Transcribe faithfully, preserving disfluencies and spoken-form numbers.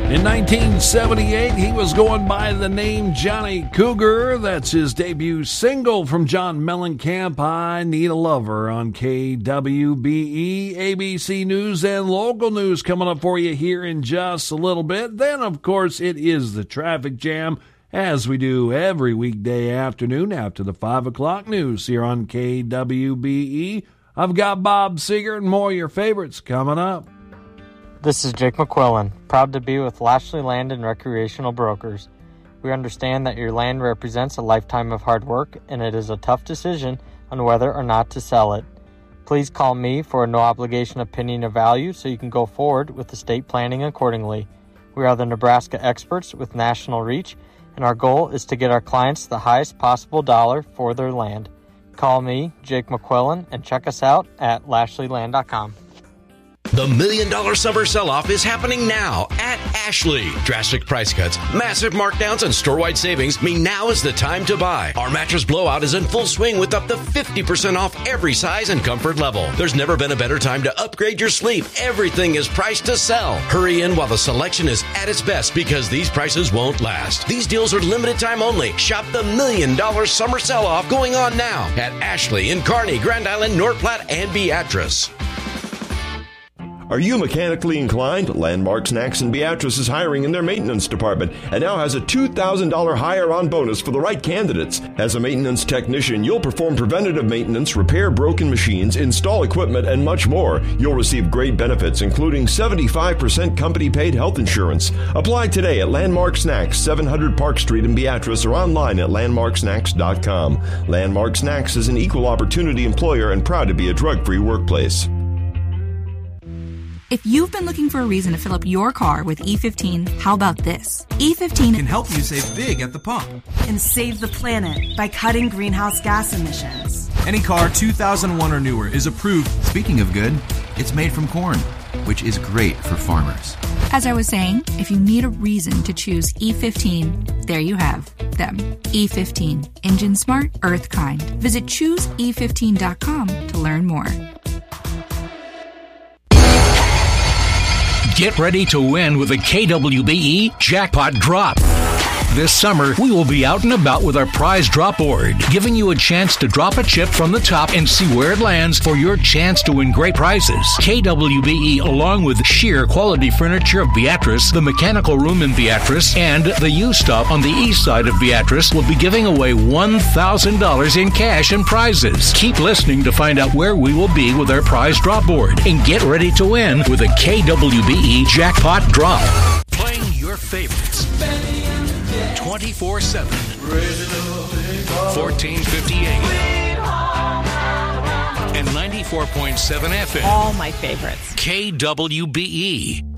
In nineteen seventy-eight, he was going by the name Johnny Cougar. That's his debut single from John Mellencamp, I Need a Lover, on K W B E. A B C News and local news coming up for you here in just a little bit. Then, of course, it is the traffic jam, as we do every weekday afternoon after the five o'clock news here on K W B E. I've got Bob Seger and more of your favorites coming up. This is Jake McQuillan, proud to be with Lashley Land and Recreational Brokers. We understand that your land represents a lifetime of hard work, and it is a tough decision on whether or not to sell it. Please call me for a no-obligation opinion of value so you can go forward with estate planning accordingly. We are the Nebraska experts with national reach, and our goal is to get our clients the highest possible dollar for their land. Call me, Jake McQuillan, and check us out at lashley land dot com. The Million Dollar Summer Sell-Off is happening now at Ashley. Drastic price cuts, massive markdowns, and store-wide savings mean now is the time to buy. Our mattress blowout is in full swing with up to fifty percent off every size and comfort level. There's never been a better time to upgrade your sleep. Everything is priced to sell. Hurry in while the selection is at its best because these prices won't last. These deals are limited time only. Shop the Million Dollar Summer Sell-Off going on now at Ashley in Kearney, Grand Island, North Platte, and Beatrice. Are you mechanically inclined? Landmark Snacks in Beatrice is hiring in their maintenance department and now has a two thousand dollars hire-on bonus for the right candidates. As a maintenance technician, you'll perform preventative maintenance, repair broken machines, install equipment, and much more. You'll receive great benefits, including seventy-five percent company-paid health insurance. Apply today at Landmark Snacks, seven hundred Park Street in Beatrice, or online at landmark snacks dot com. Landmark Snacks is an equal opportunity employer and proud to be a drug-free workplace. If you've been looking for a reason to fill up your car with E fifteen, how about this? E fifteen can help you save big at the pump and save the planet by cutting greenhouse gas emissions. Any car two thousand one or newer is approved. Speaking of good, it's made from corn, which is great for farmers. As I was saying, if you need a reason to choose E fifteen, there you have them. E fifteen. Engine smart, earth kind. Visit choose e fifteen dot com to learn more. Get ready to win with a K W B E Jackpot Drop. This summer, we will be out and about with our prize drop board, giving you a chance to drop a chip from the top and see where it lands for your chance to win great prizes. K W B E, along with Sheer Quality Furniture of Beatrice, the Mechanical Room in Beatrice, and the U-Stop on the east side of Beatrice, will be giving away one thousand dollars in cash and prizes. Keep listening to find out where we will be with our prize drop board, and get ready to win with a K W B E Jackpot Drop. Playing your favorites twenty-four seven. fourteen fifty-eight. And ninety-four point seven F M. All my favorites. K W B E.